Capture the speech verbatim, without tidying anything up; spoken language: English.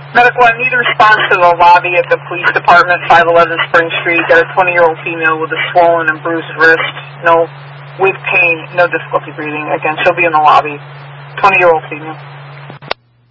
Medical, I need a response to the lobby at the police department, five eleven Spring Street. Got a twenty-year-old female with a swollen and bruised wrist. No, with pain, no difficulty breathing. Again, she'll be in the lobby. twenty-year-old female.